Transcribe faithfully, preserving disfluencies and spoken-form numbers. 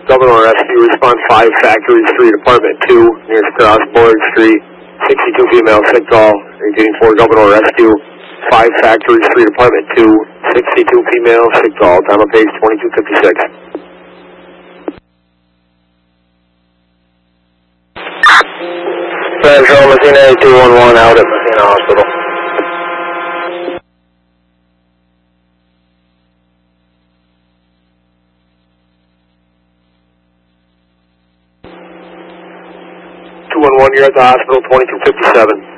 Governor Rescue, respond five Factory Street, Apartment two, near Cross Board Street, sixty-two female, sick call, indicating for Governor Rescue, five Factory Street, Apartment two, sixty-two female, sick call, time of page twenty-two fifty-six. Central, Messina eight two one one, out at Messina Hospital. two one one, you're at the hospital, twenty-two fifty-seven.